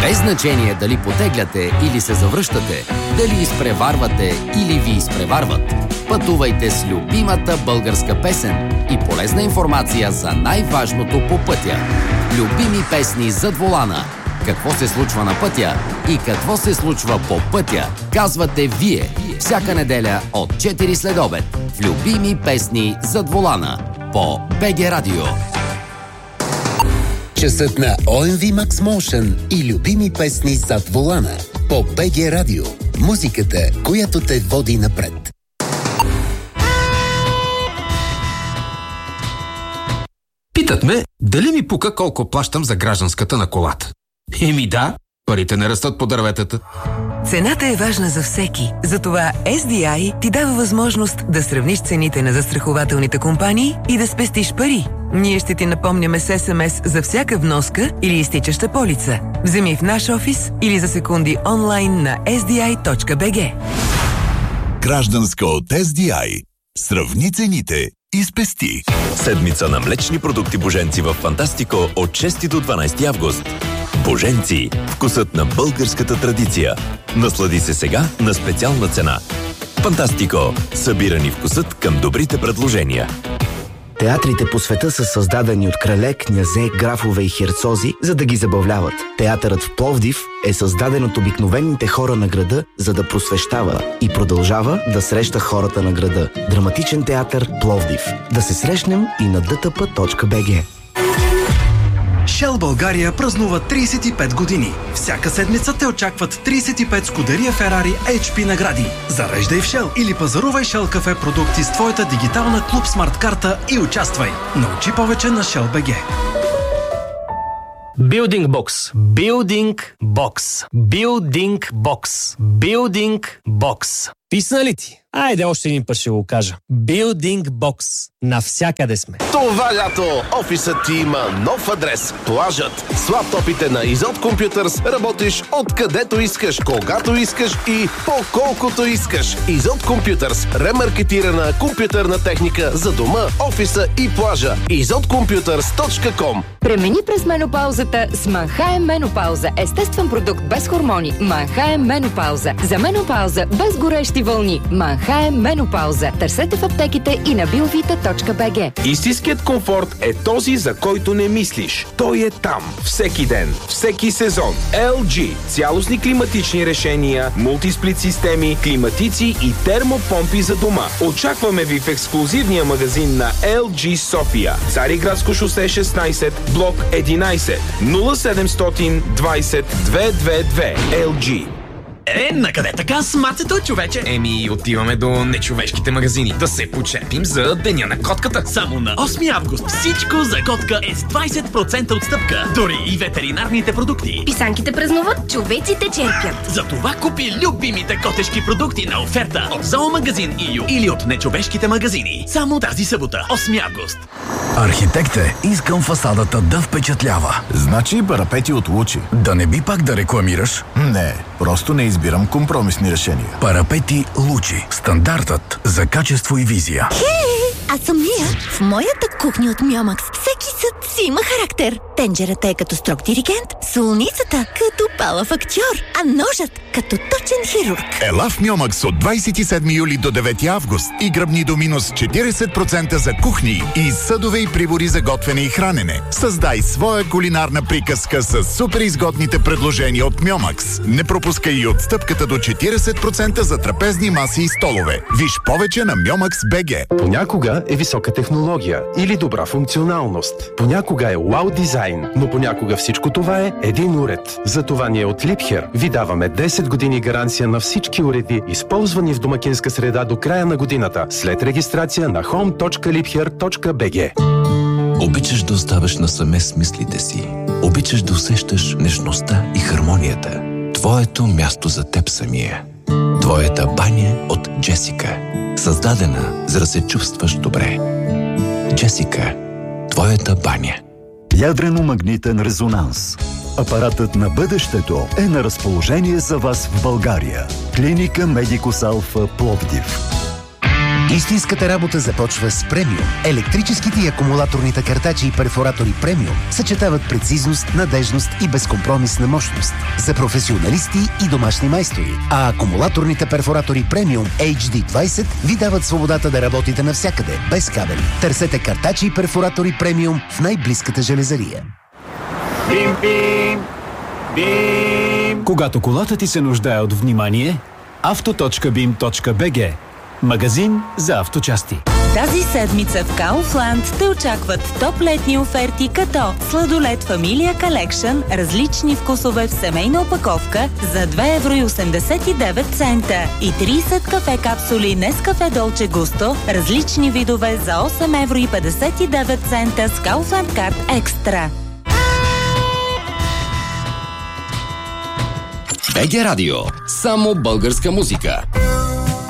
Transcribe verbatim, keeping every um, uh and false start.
Без значение дали потегляте или се завръщате, дали изпреварвате или ви изпреварват. Пътувайте с любимата българска песен и полезна информация за най-важното по пътя. Любими песни зад волана. Какво се случва на пътя и какво се случва по пътя, казвате вие. Всяка неделя от четири следобед в Любими песни зад волана по БГ Радио. Часът на О Ем Ви Max Motion и Любими песни зад волана по БГ Радио. Музиката, която те води напред. Питат ме, дали ми пука колко плащам за гражданската на колата. Еми да, парите не растат по дърветата. Цената е важна за всеки. Затова Ес Ди Ай ти дава възможност да сравниш цените на застрахователните компании и да спестиш пари. Ние ще ти напомняме с Ес Ем Ес за всяка вноска или изтичаща полица. Вземи в наш офис или за секунди онлайн на ес ди ай точка би джи. Гражданска от Ес Ди Ай. Сравни цените и спести. Седмица на млечни продукти Боженци в Фантастико от шести до дванадесети август. Боженци – вкусът на българската традиция. Наслади се сега на специална цена. Фантастико – събирани вкусът към добрите предложения. Театрите по света са създадени от крале, князе, графове и херцози, за да ги забавляват. Театърът в Пловдив е създаден от обикновените хора на града, за да просвещава и продължава да среща хората на града. Драматичен театър Пловдив. Да се срещнем и на ди ти пи точка би джи. Shell България празнува тридесет и пет години. Всяка седмица те очакват тридесет и пет Скудерия Ферари Ейч Пи награди. Зареждай в Shell или пазарувай Shell кафе продукти с твоята дигитална Клуб Смарт карта и участвай. Научи повече на Shell би джи. Building Box. Building Box. Building Box. Building Box. Писна ли ти? Айде още един път ще го кажа. Building Box. Навсякъде сме. Това лято офисът ти има нов адрес. Плажът. С лаптопите на Изот Компютърс работиш откъдето искаш, когато искаш и по колкото искаш. Изот Компютърс. Ремаркетирана компютърна техника за дома, офиса и плажа. изот компютърс точка ком. Премини през менопаузата с Манхайм Менопауза. Естествен продукт без хормони. Манхайм Менопауза. За менопауза без горещи вълни. Манхайм Менопауза. Търсете в аптеките и на билвита точка би джи. Истинският комфорт е този, за който не мислиш. Той е там. Всеки ден. Всеки сезон. Ел Джи. Цялостни климатични решения, мултисплит системи, климатици и термопомпи за дома. Очакваме ви в ексклузивния магазин на Ел Джи София. Цариградско шосе шестнадесет, блок единадесет, нула седемстотин двадесет двеста двадесет и две. Ел Джи. Е, накъде така с мацето, човече? Еми, отиваме до нечовешките магазини. Да се почепим за деня на котката. Само на осми август всичко за котка е с двадесет процента отстъпка. Дори и ветеринарните продукти. Писанките празнуват, човеците черпят. Затова купи любимите котешки продукти на оферта от Зоомагазин ИЮ или от нечовешките магазини. Само тази събота, осми август. Архитект е, искам фасадата да впечатлява. Значи парапети от Лучи. Да не би пак да рекламираш? Не, просто не избирам компромисни решения. Парапети Лучи. Стандартът за качество и визия. Хей, аз съм Мия. В моята кухня от Миомакс всеки съд си има характер. Тенджерата е като строг диригент, солницата като палав актьор, а ножът като точен хирург. Ела в Миомакс от двадесет и седми юли до девети август и гръбни до минус четиридесет процента за кухни и съдове и прибори за готвене и хранене. Създай своя кулинарна приказка с супер изгодните предложения от Миомакс. Не пропускай и отстъпката до четиридесет процента за трапезни маси и столове. Виж повече на Миомакс точка би джи. Понякога е висока технология или добра функционалност. Понякога е вау дизайн, но понякога всичко това е един уред. Затова ние от Liebherr ви даваме десет години гаранция на всички уреди, използвани в домакинска среда до края на годината, след регистрация на хоум точка liebherr точка би джи. Обичаш да оставаш насаме с мислите си. Обичаш да усещаш нежността и хармонията. Твоето място за теб самия. Твоята баня от Джесика. Създадена, за да се чувстваш добре. Джесика. Твоята баня. Ядрено-магнитен резонанс. Апаратът на бъдещето е на разположение за вас в България. Клиника Медикус Алфа Пловдив. Истинската работа започва с премиум. Електрическите и акумулаторните картачи и перфоратори премиум съчетават прецизност, надежност и безкомпромисна мощност за професионалисти и домашни майстори. А акумулаторните перфоратори премиум Ейч Ди двайсет ви дават свободата да работите навсякъде, без кабели. Търсете картачи и перфоратори премиум в най-близката железария. Бим, бим, бим. Когато колата ти се нуждае от внимание, авто точка бим точка би джи. Магазин за авточасти. Тази седмица в Kaufland те очакват топ летни оферти като сладолед Familia Collection, различни вкусове в семейна опаковка за две евро и осемдесет и девет цента и трийсет кафе капсули Nescafé Dolce Gusto, различни видове за осем евро и петдесет и девет цента с Kaufland Card Extra. БГ Радио. Само българска музика.